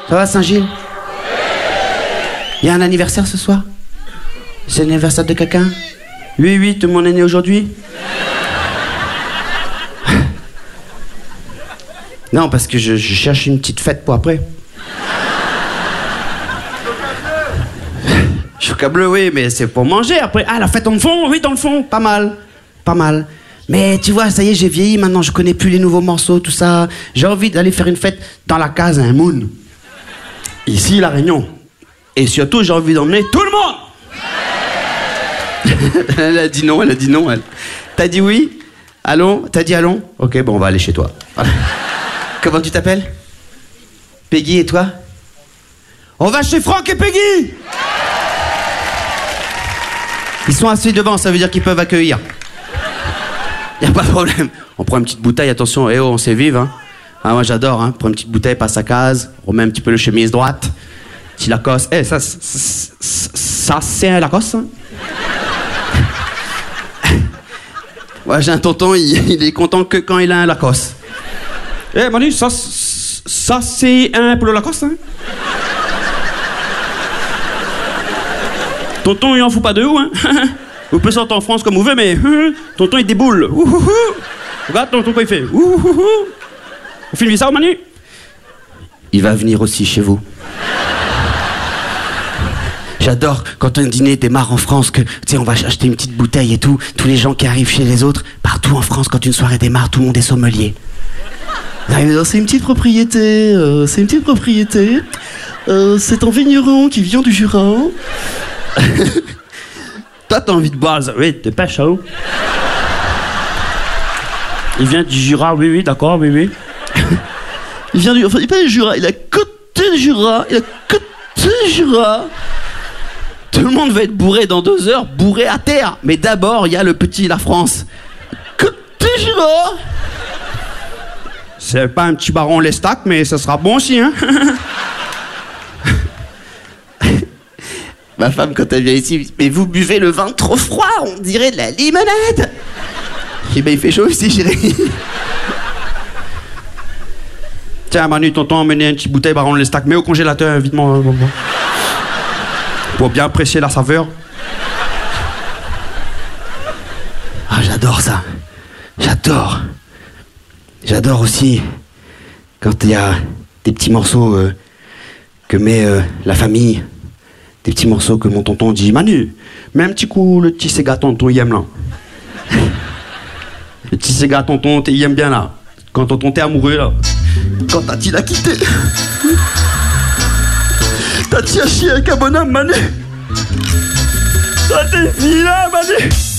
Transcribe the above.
Ça va, Saint-Gilles? Il y a un anniversaire ce soir? C'est l'anniversaire de quelqu'un? Oui, tout le monde est né aujourd'hui? Non, parce que je cherche une petite fête pour après. Chocolat bleu, oui, mais c'est pour manger après. Ah, la fête dans le fond? Oui, dans le fond. Pas mal. Mais tu vois, ça y est, j'ai vieilli maintenant, je connais plus les nouveaux morceaux, tout ça. J'ai envie d'aller faire une fête dans la case à un moon. Ici, La Réunion. Et surtout, j'ai envie d'emmener tout le monde. Elle a dit non, elle. T'as dit oui? Allons? T'as dit allons? Ok, bon, on va aller chez toi. Comment tu t'appelles? Peggy, et toi? On va chez Franck et Peggy! Ils sont assis devant, ça veut dire qu'ils peuvent accueillir. Y'a pas de problème. On prend une petite bouteille, attention, on sait vivre, hein. Ah, moi j'adore, hein. Prends une petite bouteille, passe à case, on remet un petit peu le chemise droite, petit Lacoste. Ça c'est un Lacoste, hein. Ouais, j'ai un tonton, il est content que quand il a un Lacoste. Manu, ça c'est un polo Lacoste, hein. Tonton, il en fout pas deux, hein. Vous pouvez sortir en France comme vous voulez, mais tonton, il déboule. Regarde, tonton, quoi il fait. On filme ça, Manu? Il va venir aussi chez vous. J'adore quand un dîner démarre en France, que, tu sais, on va acheter une petite bouteille et tout. Tous les gens qui arrivent chez les autres, partout en France, quand une soirée démarre, tout le monde est sommelier. C'est une petite propriété, c'est un vigneron qui vient du Jura. Toi, t'as envie de boire, oui, t'es pas chaud. Il vient du Jura, oui, d'accord, oui. Il vient du... Enfin, il n'est pas du Jura, il a côté du Jura, Tout le monde va être bourré dans 2 heures, bourré à terre. Mais d'abord, il y a le petit La France. Côté Jura. C'est pas un petit baron Lestac, mais ça sera bon aussi, hein. Ma femme, quand elle vient ici, mais vous buvez le vin trop froid, on dirait de la limonade. Eh ben, il fait chaud ici, chérie. Tiens, Manu, tonton, emmenez une petite bouteille baron Lestac, mets au congélateur, évidemment. Pour bien apprécier la saveur. Ah, j'adore ça. J'adore aussi quand il y a des petits morceaux que met la famille. Des petits morceaux que mon tonton dit, Manu, mets un petit coup le petit Sega tonton, il aime là. Le petit Sega tonton, il aime bien là. Quand tonton t'es amoureux là. Quand Tati l'a quitté. Tati a chié avec un bonhomme, Manu. Toi t'es fille là, Manu.